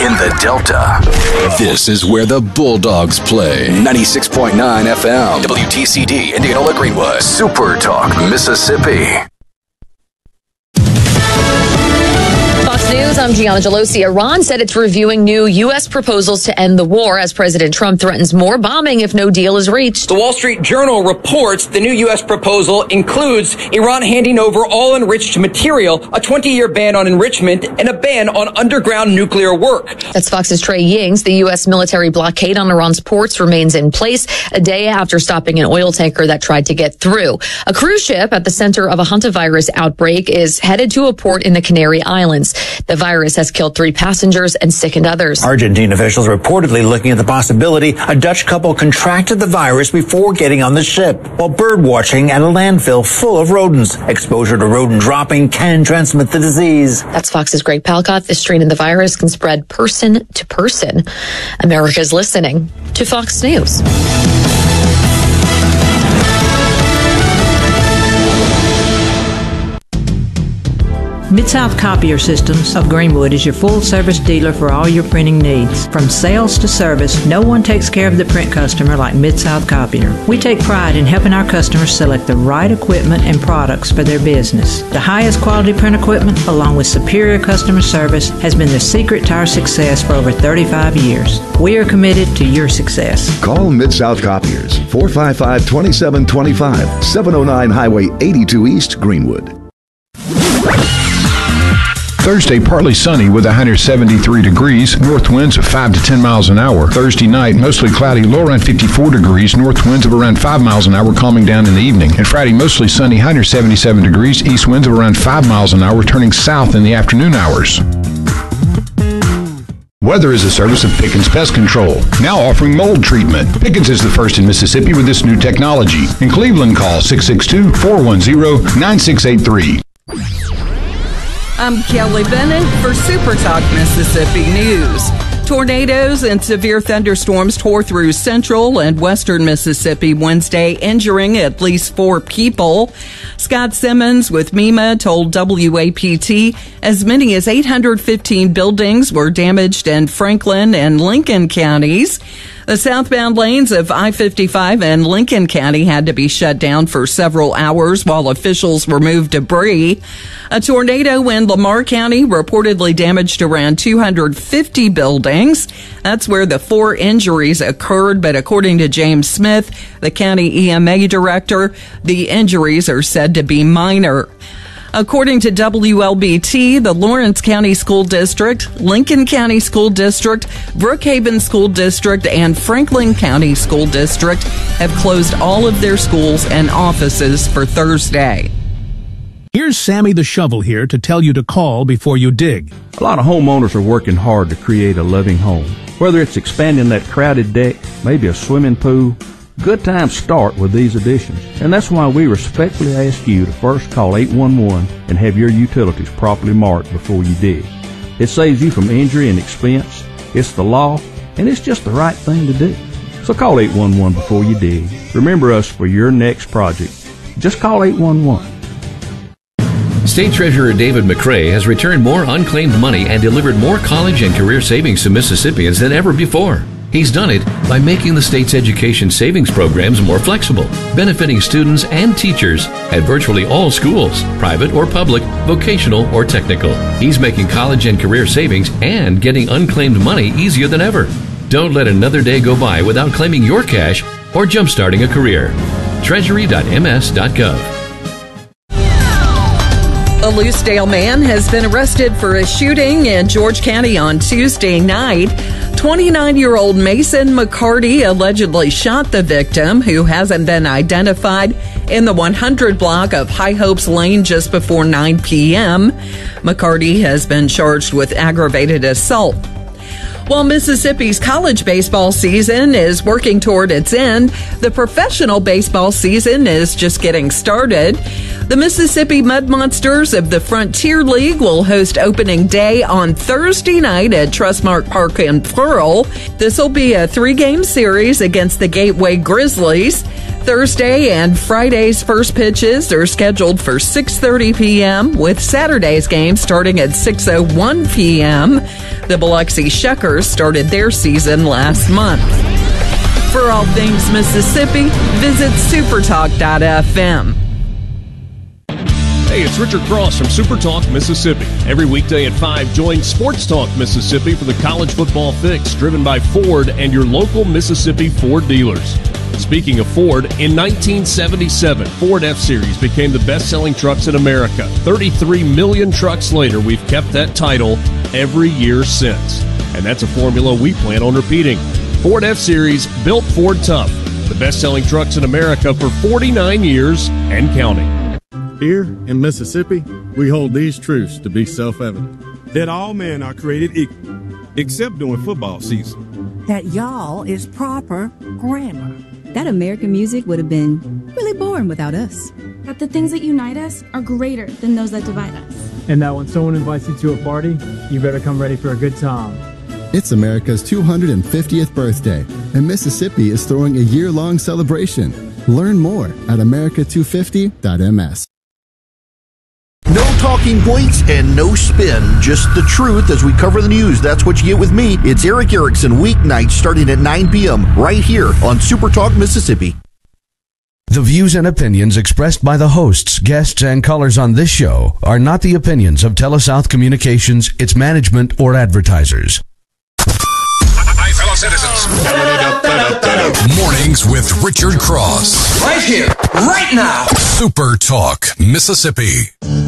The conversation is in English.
in the Delta. This is where the Bulldogs play. 96.9 FM, WTCD, Indianola Greenwood, Super Talk, Mississippi. Fox News, I'm Gianna Gelosi. Iran said it's reviewing new U.S. proposals to end the war as President Trump threatens more bombing if no deal is reached. The Wall Street Journal reports the new U.S. proposal includes Iran handing over all enriched material, a 20-year ban on enrichment, and a ban on underground nuclear work. That's Fox's Trey Yings. The U.S. military blockade on Iran's ports remains in place a day after stopping an oil tanker that tried to get through. A cruise ship at the center of a hantavirus outbreak is headed to a port in the Canary Islands. The virus has killed 3 passengers and sickened others. Argentine officials reportedly looking at the possibility a Dutch couple contracted the virus before getting on the ship while bird watching at a landfill full of rodents. Exposure to rodent dropping can transmit the disease. That's Fox's Greg Palcott. This strain of the virus can spread person to person. America's listening to Fox News. Mid-South Copier Systems of Greenwood is your full-service dealer for all your printing needs. From sales to service, no one takes care of the print customer like Mid-South Copier. We take pride in helping our customers select the right equipment and products for their business. The highest quality print equipment, along with superior customer service, has been the secret to our success for over 35 years. We are committed to your success. Call Mid-South Copiers, 455-2725, 709 Highway 82 East, Greenwood. Thursday, partly sunny with a high near 73 degrees, north winds of 5 to 10 miles an hour. Thursday night, mostly cloudy, low around 54 degrees, north winds of around 5 miles an hour, calming down in the evening. And Friday, mostly sunny, high near 77 degrees, east winds of around 5 miles an hour, turning south in the afternoon hours. Weather is a service of Pickens Pest Control, now offering mold treatment. Pickens is the first in Mississippi with this new technology. In Cleveland, call 662-410-9683. I'm Kelly Bennett for Super Talk Mississippi News. Tornadoes and severe thunderstorms tore through central and western Mississippi Wednesday, injuring at least 4 people. Scott Simmons with MEMA told WAPT as many as 815 buildings were damaged in Franklin and Lincoln counties. The southbound lanes of I-55 and Lincoln County had to be shut down for several hours while officials removed debris. A tornado in Lamar County reportedly damaged around 250 buildings. That's where the 4 injuries occurred, but according to James Smith, the county EMA director, the injuries are said to be minor. According to WLBT, the Lawrence County School District, Lincoln County School District, Brookhaven School District, and Franklin County School District have closed all of their schools and offices for Thursday. Here's Sammy the Shovel here to tell you to call before you dig. A lot of homeowners are working hard to create a loving home. Whether it's expanding that crowded deck, maybe a swimming pool, good times start with these additions. And that's why we respectfully ask you to first call 811 and have your utilities properly marked before you dig. It saves you from injury and expense. It's the law, and it's just the right thing to do. So call 811 before you dig. Remember us for your next project. Just call 811. State Treasurer David McCray has returned more unclaimed money and delivered more college and career savings to Mississippians than ever before. He's done it by making the state's education savings programs more flexible, benefiting students and teachers at virtually all schools, private or public, vocational or technical. He's making college and career savings and getting unclaimed money easier than ever. Don't let another day go by without claiming your cash or jumpstarting a career. Treasury.ms.gov. A Lucedale man has been arrested for a shooting in George County on Tuesday night. 29-year-old Mason McCarty allegedly shot the victim, who hasn't been identified, in the 100 block of High Hopes Lane just before 9 p.m. McCarty has been charged with aggravated assault. While Mississippi's college baseball season is working toward its end, the professional baseball season is just getting started. The Mississippi Mud Monsters of the Frontier League will host opening day on Thursday night at Trustmark Park in Pearl. This will be a 3-game series against the Gateway Grizzlies. Thursday and Friday's first pitches are scheduled for 6:30 p.m., with Saturday's game starting at 6:01 p.m. The Biloxi Shuckers started their season last month. For all things Mississippi, visit supertalk.fm. Hey, it's Richard Cross from Super Talk Mississippi. Every weekday at 5, join Sports Talk Mississippi for the college football fix, driven by Ford and your local Mississippi Ford dealers. Speaking of Ford, in 1977, Ford F-Series became the best-selling trucks in America. 33 million trucks later, we've kept that title every year since. And that's a formula we plan on repeating. Ford F-Series, built Ford tough. The best-selling trucks in America for 49 years and counting. Here in Mississippi, we hold these truths to be self-evident. That all men are created equal, except during football season. That y'all is proper grammar. That American music would have been really boring without us. That the things that unite us are greater than those that divide us. And that when someone invites you to a party, you better come ready for a good time. It's America's 250th birthday, and Mississippi is throwing a year-long celebration. Learn more at america250.ms. No talking points and no spin, just the truth as we cover the news. That's what you get with me. It's Eric Erickson, weeknights starting at 9 p.m. right here on Super Talk Mississippi. The views and opinions expressed by the hosts, guests, and callers on this show are not the opinions of TeleSouth Communications, its management, or advertisers. Hi, fellow citizens. Mornings with Richard Cross. Right here, right now. Super Talk Mississippi.